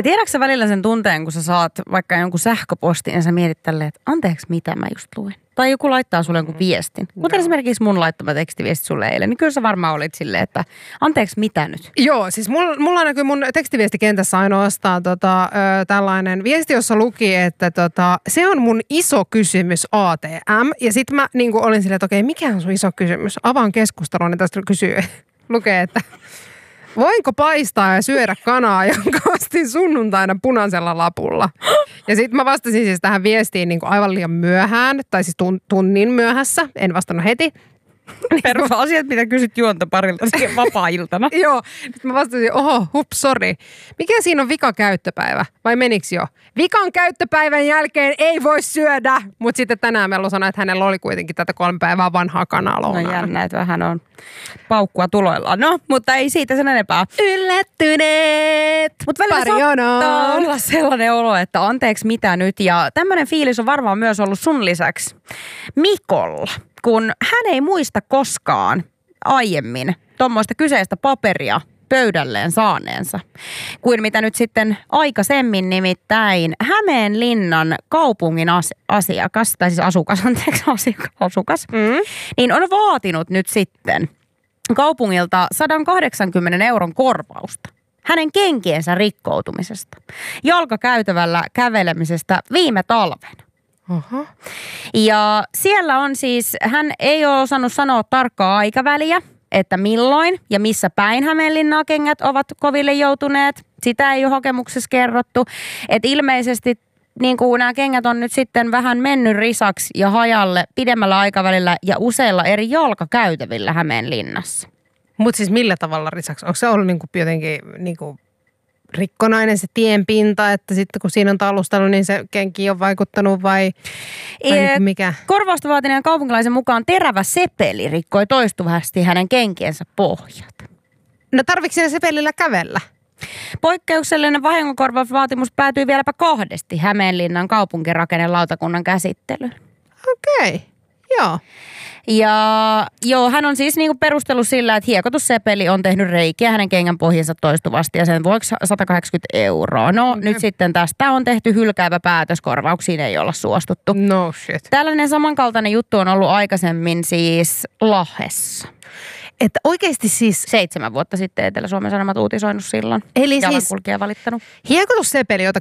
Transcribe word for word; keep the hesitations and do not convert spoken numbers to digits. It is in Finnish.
Ja tiedätkö sä välillä sen tunteen, kun sä saat vaikka jonkun sähköpostin ja sä mietit tälleen, että anteeksi mitä mä just luin. Tai joku laittaa sulle jonkun viestin. Kuten no. esimerkiksi mun laittama tekstiviesti sulle eilen, niin kyllä sä varmaan olit silleen, että anteeksi mitä nyt? Joo, siis mulla, mulla näkyy mun tekstiviestikentässä ainoastaan tota, ö, tällainen viesti, jossa luki, että tota, se on mun iso kysymys A T M. Ja sit mä niin kuin olin silleen, että okei, mikä on sun iso kysymys? Avaan keskustelua, niin tästä kysyy, lukee, että voinko paistaa ja syödä kanaa, jonka ostin sunnuntaina punaisella lapulla? Ja sitten mä vastasin siis tähän viestiin niin kuin aivan liian myöhään, tai siis tunnin myöhässä. En vastannut heti. Perusasiat, mitä kysyt juontoparilta vapaa-iltana. Joo, nyt mä vastasin, oho, hups, sori. Mikä siinä on vika käyttöpäivä? Vai meniks jo? Vikan käyttöpäivän jälkeen ei voi syödä. Mutta sitten tänään Mellu sanoi, että hänellä oli kuitenkin tätä kolme päivää vanhaa kanaa lounaana. No jännä, että vähän on paukkua tuloillaan. No, mutta ei siitä sen enempää. Yllättyneet! Mutta välillä saattaa olla sellainen olo, että anteeksi mitä nyt. Ja tämmöinen fiilis on varmaan myös ollut sun lisäksi Mikolla. Kun hän ei muista koskaan aiemmin tuommoista kyseistä paperia pöydälleen saaneensa, kuin mitä nyt sitten aikaisemmin nimittäin Hämeenlinnan kaupungin as- asiakas, tai siis asukas, anteeksi, asukas, mm. niin on vaatinut nyt sitten kaupungilta sata kahdeksankymmentä euron korvausta hänen kenkiensä rikkoutumisesta, jalkakäytävällä kävelemisestä viime talvena. Oho. Ja siellä on siis, hän ei ole osannut sanoa tarkkaa aikaväliä, että milloin ja missä päin Hämeenlinnaa kengät ovat koville joutuneet. Sitä ei ole hakemuksessa kerrottu. Että ilmeisesti niin kuin nämä kengät on nyt sitten vähän mennyt risaksi ja hajalle pidemmällä aikavälillä ja useilla eri jalkakäytävillä Hämeenlinnassa. Mutta siis millä tavalla risaksi? Onko se ollut niinku jotenkin niinku rikkonainen se tienpinta, että sitten kun siinä on tallustellut, niin se kenki on vaikuttanut vai, vai e- niin mikä? Korvausta vaatineen kaupunkilaisen mukaan terävä sepeli rikkoi toistuvasti hänen kenkiensä pohjat. No tarvitsi siinä sepelillä kävellä? Poikkeuksellinen vahingonkorvausvaatimus päätyi vieläpä kahdesti Hämeenlinnan kaupunkirakennelautakunnan käsittelyyn. Okei, okay. Joo. Ja joo, hän on siis niinku perustellut sillä, että hiekotussepeli on tehnyt reikiä hänen kengän pohjansa toistuvasti ja sen vuoksi sata kahdeksankymmentä euroa. No okay. Nyt sitten tästä on tehty hylkäävä päätös, korvauksiin ei olla suostuttu. No shit. Tällainen samankaltainen juttu on ollut aikaisemmin siis Lahdessa. Että oikeasti siis Seitsemän vuotta sitten Etelä-Suomen Sanomat uutisoinut silloin. Eli siis jalankulkija valittanut. hiekotussepeli, jota